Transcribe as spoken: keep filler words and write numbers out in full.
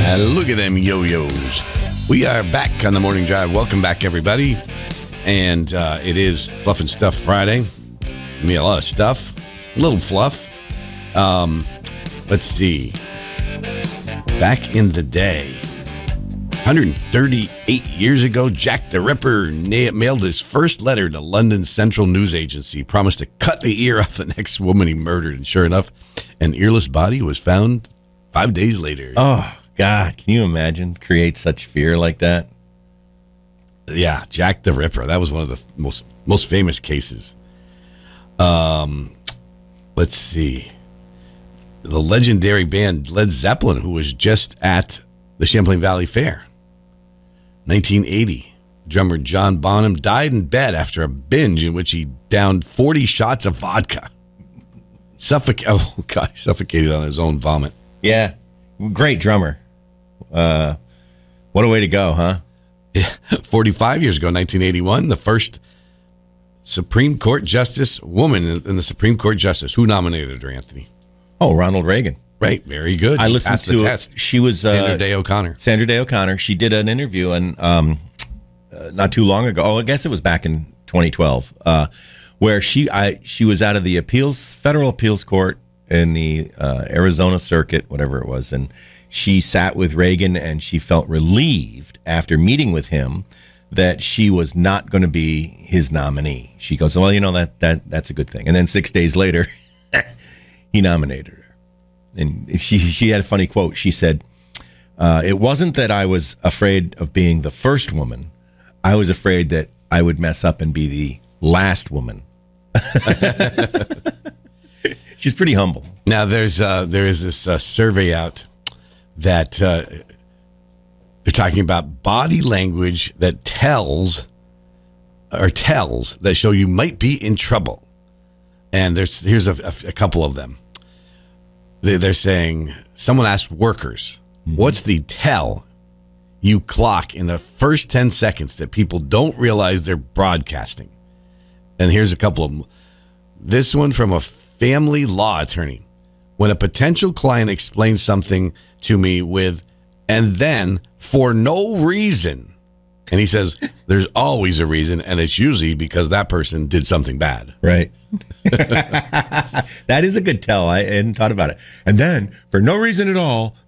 Uh, look at them yo-yos. We are back on the Morning Drive. Welcome back, everybody. And uh, it is Fluff and Stuff Friday. I mean, a lot of stuff. A little fluff. Um, let's see. Back in the day, one hundred thirty-eight years ago, Jack the Ripper na- mailed his first letter to London's Central News Agency. Promised to cut the ear off the next woman he murdered. And sure enough, an earless body was found five days later. Oh, God. Can you imagine? Create such fear like that? Yeah, Jack the Ripper. That was one of the most most famous cases. Um, let's see. The legendary band Led Zeppelin, who was just at the Champlain Valley Fair. nineteen eighty. Drummer John Bonham died in bed after a binge in which he downed forty shots of vodka. Suffoc- oh, God, suffocated on his own vomit. Yeah. Great drummer. Uh, what a way to go, huh? Yeah. forty-five years ago, nineteen eighty-one, the first Supreme Court Justice woman in the Supreme Court Justice. Who nominated her, Anthony? Oh, Ronald Reagan. Right, very good. I He listened passed to the it. test. She was uh, Sandra Day O'Connor. Sandra Day O'Connor. She did an interview and um, uh, not too long ago. Oh, I guess it was back in twenty twelve, uh, where she I she was out of the appeals federal appeals court in the uh, Arizona Circuit, whatever it was, and she sat with Reagan and she felt relieved after meeting with him that she was not going to be his nominee. She goes, well, you know, that that that's a good thing. And then six days later, he nominated her. And she she had a funny quote. She said, uh, it wasn't that I was afraid of being the first woman. I was afraid that I would mess up and be the last woman. She's pretty humble. Now, there's uh, there is this uh, survey out that uh, they're talking about body language that tells or tells that show you might be in trouble. And there's here's a, a, a couple of them. They, they're saying, someone asked workers, mm-hmm. what's the tell you clock in the first ten seconds that people don't realize they're broadcasting? And here's a couple of them. This one from a family law attorney. When a potential client explains something to me with, and then for no reason. And he says, there's always a reason, and it's usually because that person did something bad. Right. That is a good tell. I hadn't thought about it. And then, for no reason at all,